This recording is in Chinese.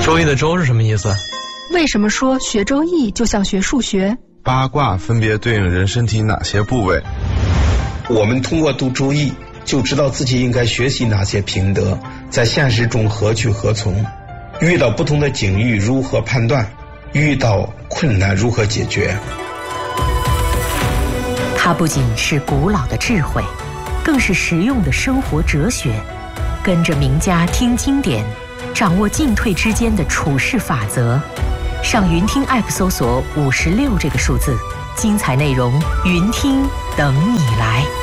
周易的周是什么意思？ 为什么说学周易就像学数学？ 八卦分别对应人身体哪些部位？ 我们通过读周易就知道自己应该学习哪些品德，在现实中何去何从，遇到不同的境遇如何判断，遇到困难如何解决。 它不仅是古老的智慧，更是实用的生活哲学。跟着名家听经典，掌握进退之间的处事法则。上云听 App 搜索56这个数字，精彩内容云听等你来。